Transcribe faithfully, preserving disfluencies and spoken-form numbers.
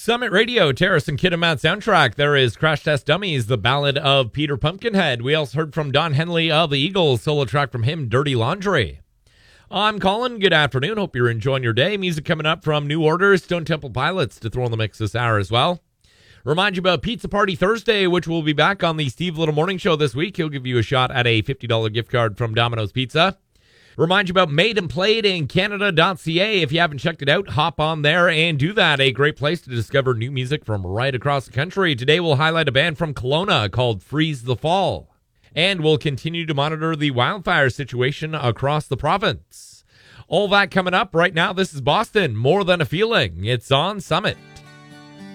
Summit Radio, Terrace and Kid and Matt soundtrack. There is Crash Test Dummies, the ballad of Peter Pumpkinhead. We also heard from Don Henley of the Eagles, solo track from him, Dirty Laundry. I'm Colin. Good afternoon. Hope you're enjoying your day. Music coming up from New Order, Stone Temple Pilots to throw in the mix this hour as well. Remind you about Pizza Party Thursday, which will be back on the Steve Little Morning Show this week. He'll give you a shot at a fifty dollars gift card from Domino's Pizza. Remind you about Made and Played in Canada dot C A. If you haven't checked it out, hop on there and do that. A great place to discover new music from right across the country. Today we'll highlight a band from Kelowna called Freeze the Fall. And we'll continue to monitor the wildfire situation across the province. All that coming up right now. This is Boston, More Than a Feeling. It's on Summit.